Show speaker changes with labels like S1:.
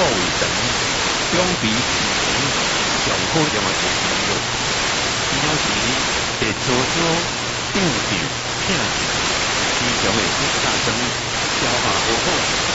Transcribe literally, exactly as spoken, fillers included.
S1: 胃肠、中鼻皮上好用的是猪肉，有时会搓搓、胀胀、痛痛，时常会腹大肠、消化不好。